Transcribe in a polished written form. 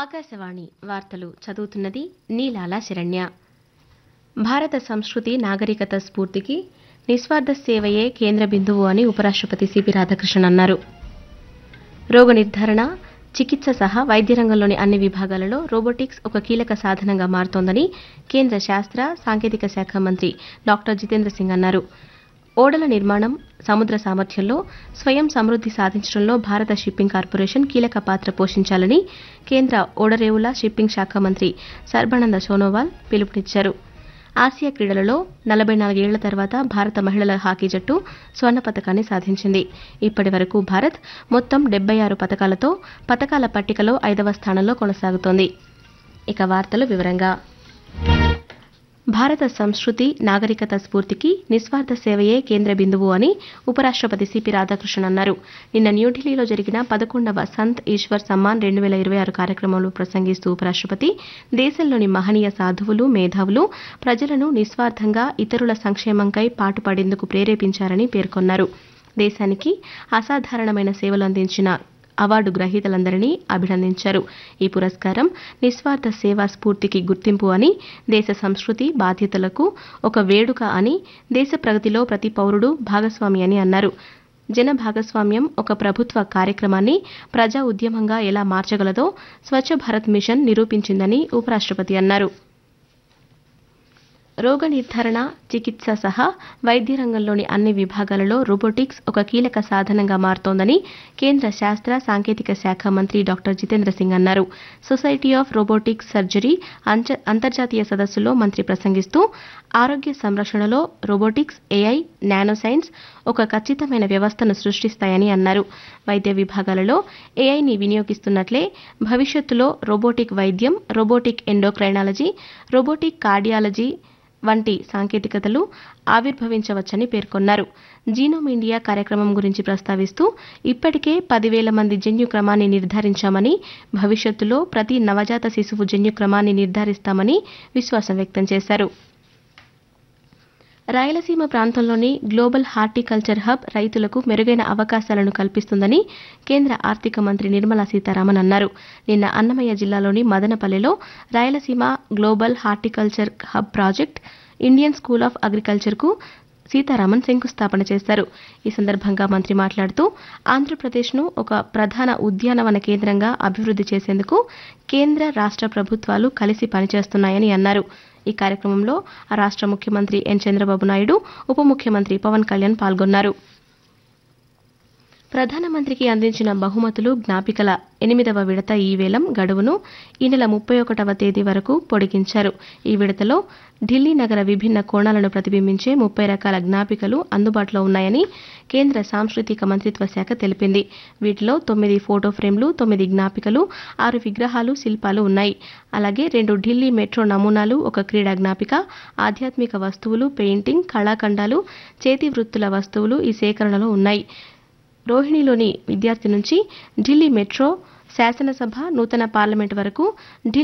ఆకాశవాణి వార్తలు చదువుతున్నది నీలాల శరణ్య. భారత సంస్కృతి నాగరికత స్ఫూర్తికి నిస్వార్థ సేవయే కేంద్ర బిందువు అని ఉపరాష్ట్రపతి సిపి రాధాకృష్ణన్ అన్నారు. రోగ నిర్ధారణ, చికిత్స సహా వైద్య రంగంలోని అన్ని విభాగాలలో రోబోటిక్స్ ఒక కీలక సాధనంగా మారుతోందని కేంద్ర శాస్త్ర సాంకేతిక శాఖ మంత్రి డాక్టర్ జితేంద్ర సింగ్ అన్నారు. ఓడల నిర్మాణం, సముద్ర సామర్థ్యంలో స్వయం సమృద్ది సాధించడంలో భారత షిప్పింగ్ కార్పొరేషన్ కీలక పాత్ర పోషించాలని కేంద్ర ఓడరేవుల షిప్పింగ్ శాఖ మంత్రి సర్బానంద సోనోవాల్ పిలుపునిచ్చారు. ఆసియా క్రీడలలో 44 ఏళ్ల తర్వాత భారత మహిళల హాకీ జట్టు స్వర్ణ పతకాన్ని సాధించింది. ఇప్పటి వరకు భారత్ మొత్తం 76 పతకాలతో పతకాల పట్టికలో 5వ స్థానంలో కొనసాగుతోంది. ఇక వార్తలు వివరంగా. భారత సంస్కృతి నాగరికత స్ఫూర్తికి నిస్వార్థ సేవయే కేంద్ర బిందువు అని ఉపరాష్ట్రపతి సిపి రాధాకృష్ణన్ అన్నారు. నిన్న న్యూఢిల్లీలో జరిగిన 11వ సంత్ ఈశ్వర్ సమ్మాన్ 2026 కార్యక్రమంలో ప్రసంగిస్తూ ఉపరాష్ట్రపతి దేశంలోని మహనీయ సాధువులు, మేధావులు ప్రజలను నిస్వార్థంగా ఇతరుల సంక్షేమంకై పాటుపడేందుకు ప్రేరేపించారని పేర్కొన్నారు. దేశానికి అసాధారణమైన సేవలు అందించిన అవార్డు గ్రహీతలందరినీ అభినందించారు. ఈ పురస్కారం నిస్వార్థ సేవా స్ఫూర్తికి గుర్తింపు అని, దేశ సంస్కృతి బాధ్యతలకు ఒక వేడుక అని, దేశ ప్రగతిలో ప్రతి పౌరుడు భాగస్వామి అని అన్నారు. జన భాగస్వామ్యం ఒక ప్రభుత్వ కార్యక్రమాన్ని ప్రజా ఉద్యమంగా ఎలా మార్చగలదో స్వచ్ఛ భారత్ మిషన్ నిరూపించిందని ఉపరాష్ట్రపతి అన్నారు. రోగ నిర్ధారణ, చికిత్స సహా వైద్య రంగంలోని అన్ని విభాగాలలో రోబోటిక్స్ ఒక కీలక సాధనంగా మారుతోందని కేంద్ర శాస్త్ర సాంకేతిక శాఖ మంత్రి డాక్టర్ జితేంద్ర సింగ్ అన్నారు. సొసైటీ ఆఫ్ రోబోటిక్స్ సర్జరీ అంతర్జాతీయ సదస్సులో మంత్రి ప్రసంగిస్తూ ఆరోగ్య సంరక్షణలో రోబోటిక్స్, ఏఐ, నానో సైన్స్ ఒక ఖచ్చితమైన వ్యవస్థను సృష్టిస్తాయని అన్నారు. వైద్య విభాగాలలో ఏఐని వినియోగిస్తున్నట్లే భవిష్యత్తులో రోబోటిక్ వైద్యం, రోబోటిక్ ఎండోక్రైనాలజీ, రోబోటిక్ కార్డియాలజీ వంటి సాంకేతికతలు ఆవిర్భవించవచ్చని పేర్కొన్నారు. జీనోమ్ ఇండియా కార్యక్రమం గురించి ప్రస్తావిస్తూ ఇప్పటికే 10,000 మంది జన్యు క్రమాన్ని నిర్ధారించామని, భవిష్యత్తులో ప్రతి నవజాత శిశువు జన్యు క్రమాన్ని నిర్ధారిస్తామని విశ్వాసం వ్యక్తం చేశారు. రాయలసీమ ప్రాంతంలోని గ్లోబల్ హార్టికల్చర్ హబ్ రైతులకు మెరుగైన అవకాశాలను కల్పిస్తుందని కేంద్ర ఆర్థిక మంత్రి నిర్మలా సీతారామన్ అన్నారు. నిన్న అన్నమయ్య జిల్లాలోని మదనపల్లెలో Rayalaseema global horticulture hub project, Indian school of అగ్రికల్చర్కు Sitharaman శంకుస్థాపన చేశారు. ఈ సందర్భంగా మంత్రి మాట్లాడుతూ ఆంధ్రప్రదేశ్ను ఒక ప్రధాన ఉద్యానవన కేంద్రంగా అభివృద్ది చేసేందుకు కేంద్ర, రాష్ట్ర ప్రభుత్వాలు కలిసి పనిచేస్తున్నాయని అన్నారు. ఈ కార్యక్రమంలో రాష్ట్ర ముఖ్యమంత్రి ఎన్ చంద్రబాబు నాయుడు, ఉప ముఖ్యమంత్రి పవన్ కళ్యాణ్ పాల్గొన్నారు. ప్రధానమంత్రికి అందించిన బహుమతులు, జ్ఞాపికల 8వ విడత ఈ వేలం గడువును ఈ నెల 31వ తేదీ వరకు పొడిగించారు. ఈ విడతలో ఢిల్లీ నగర విభిన్న కోణాలను ప్రతిబింబించే 30 రకాల జ్ఞాపికలు అందుబాటులో ఉన్నాయని కేంద్ర సాంస్కృతిక మంత్రిత్వ శాఖ తెలిపింది. వీటిలో 9 ఫోటో ఫ్రేమ్లు, 9 జ్ఞాపికలు, 6 విగ్రహాలు, శిల్పాలు ఉన్నాయి. అలాగే 2 ఢిల్లీ మెట్రో నమూనాలు, 1 క్రీడా జ్ఞాపిక, ఆధ్యాత్మిక వస్తువులు, పెయింటింగ్, కళాఖండాలు, చేతి వృత్తుల వస్తువులు ఈ సేకరణలో ఉన్నాయి. రోహిణిలోని విద్యార్థి నుంచి ఢిల్లీ మెట్రో, శాసనసభ, నూతన పార్లమెంట్ వరకు